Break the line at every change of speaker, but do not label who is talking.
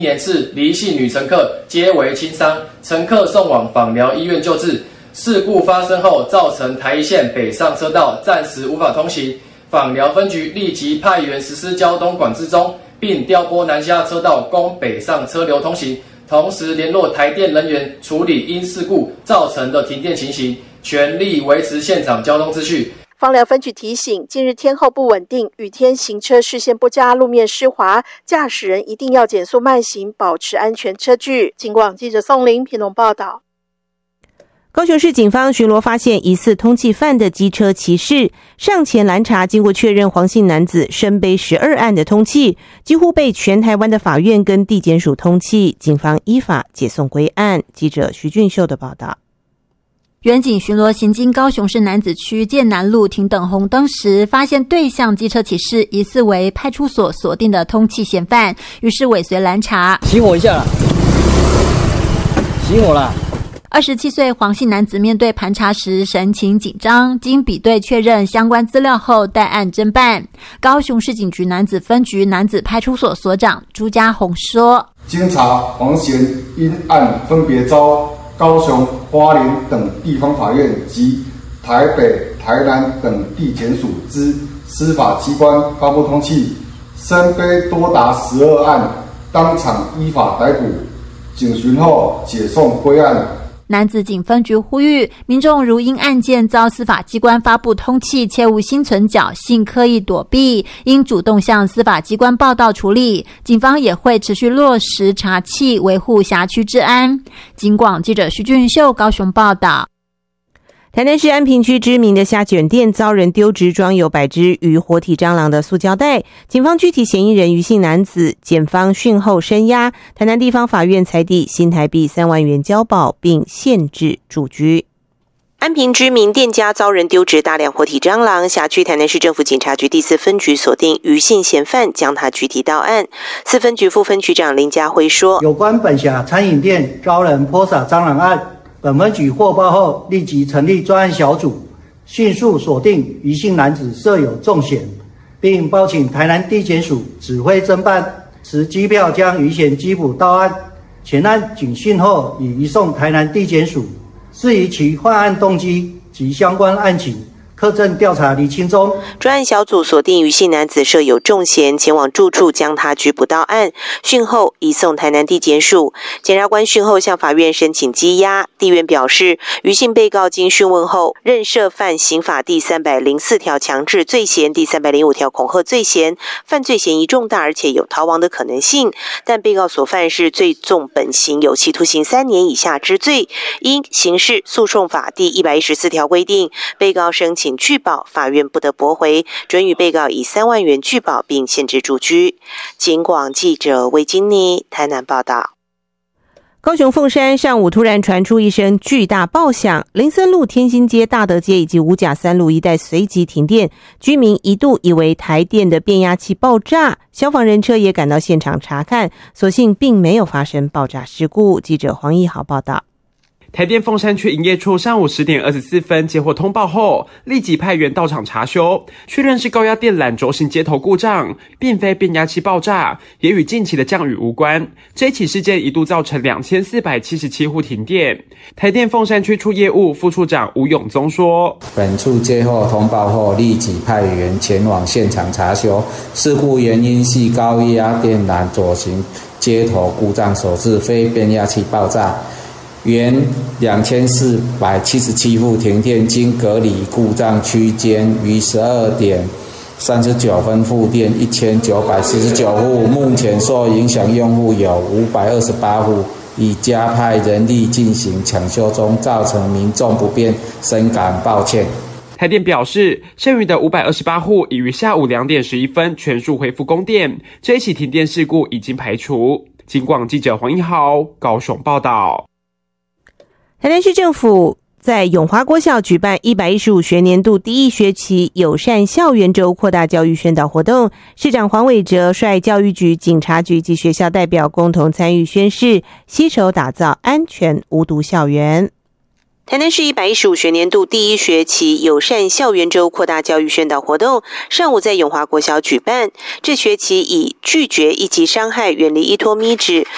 年次离性女乘客皆为轻伤，乘客送往枋寮医院救治。事故发生后，造成台一线北上车道暂时无法通行，枋寮分局立即派员实施交通管制中，并调拨南下车道供北上车流通行，同时联络台电人员处理因事故造成的停电情形，全力维持现场交通秩序。
枋寮分局提醒，近日天候不稳定，雨天行车视线不佳，路面湿滑，驾驶人一定要减速慢行，保持安全车距。警广记者宋玲屏东报道。
高雄市警方巡逻发现疑似通缉犯的机车骑士，上前拦查，经过确认，黄姓男子身背12案的通缉，几乎被全台湾的法院跟地检署通缉，警方依法解送归案。记者徐俊秀的报道。
远警巡逻行经高雄市楠梓区剑南路停等红灯时，发现对向机车骑士疑似为派出所锁定的通缉嫌犯，于是尾随拦查。
熄火一下啦，熄火啦。
27岁黄姓男子面对盘查时神情紧张，经比对确认相关资料后带案侦办。高雄市警局楠梓分局楠梓派出所所长朱家宏说：
经查，黄嫌因案分别遭高雄、花莲等地方法院及台北、台南等地检署之司法机关发布通缉，身背多达12案，当场依法逮捕，警询后解送归案。
楠梓警分局呼吁民众，如因案件遭司法机关发布通缉，切勿心存侥幸刻意躲避，应主动向司法机关报到处理。警方也会持续落实查缉，维护辖区治安。警广记者徐俊秀高雄报道。
台南市安平区知名的虾卷店遭人丢掷装有100只鱼活体蟑螂的塑胶袋，警方具体嫌疑人余姓男子，检方讯后声押，台南地方法院裁定新台币3万元交保，并限制住居。安平知名店家遭人丢掷大量活体蟑螂，辖区台南市政府警察局第4分局锁定余姓嫌犯，将他具体到案。4分局副分局长林家辉说：
有关本辖餐饮店遭人泼洒蟑螂案，本分局获报后立即成立专案小组，迅速锁定余姓男子设有重嫌，并报请台南地检署指挥侦办，持机票将余嫌缉捕到案。前案警讯后已移送台南地检署，至于其犯案动机及相关案情，科政调查厘清中。
专案小组锁定余姓男子设有重嫌，前往住处将他拘捕到案，讯后移送台南地检署。检察官讯后向法院申请羁押。地院表示，余姓被告经讯问后，认涉犯刑法第304条强制罪嫌、第305条恐吓罪嫌，犯罪嫌疑重大，而且有逃亡的可能性。但被告所犯是最重本刑，有期徒刑3年以下之罪。因刑事诉讼法第114条规定，被告申请拒保，法院不得驳回，准予被告以3万元拒保，并限制住居。警广记者魏金妮台南报道。高雄凤山上午突然传出一声巨大爆响，林森路、天心街、大德街以及五甲三路一带随即停电，居民一度以为台电的变压器爆炸，消防人车也赶到现场查看，所幸并没有发生爆炸事故。记者黄义豪报道。
台电凤山区营业处上午10点24分接获通报后，立即派员到场查修，确认是高压电缆轴承接头故障，并非变压器爆炸，也与近期的降雨无关。这一起事件一度造成2477户停电。台电凤山区处业务副处长吴永宗说：
本处接获通报后，立即派员前往现场查修，事故原因系高压电缆轴承接头故障所致，非变压器爆炸。原2477户停电，经隔离故障区间于12点39分复电1949户，目前受影响用户有528户，已加派人力进行抢修中，造成民众不便，深感抱歉。
台电表示，剩余的528户已于下午2点11分全数恢复供电，这一起停电事故已经排除。警广记者黄一豪高雄报道。
台南市政府在永华国小举办115学年度第1学期友善校园周扩大教育宣导活动，市长黄伟哲率教育局、警察局及学校代表共同参与宣誓，携手打造安全无毒校园。台南市115学年度第1学期友善校园周扩大教育宣导活动上午在永华国小举办，这学期以拒绝一级伤害、远离依托咪纸、